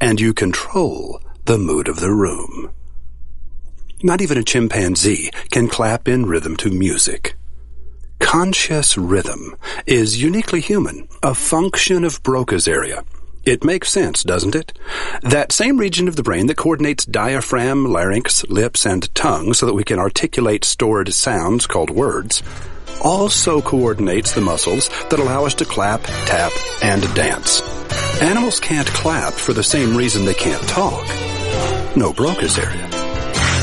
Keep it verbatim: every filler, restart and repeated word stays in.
and you control the mood of the room. Not even a chimpanzee can clap in rhythm to music. Conscious rhythm is uniquely human, a function of Broca's area. It makes sense, doesn't it? That same region of the brain that coordinates diaphragm, larynx, lips, and tongue so that we can articulate stored sounds called words, also coordinates the muscles that allow us to clap, tap, and dance. Animals can't clap for the same reason they can't talk. No Broca's area.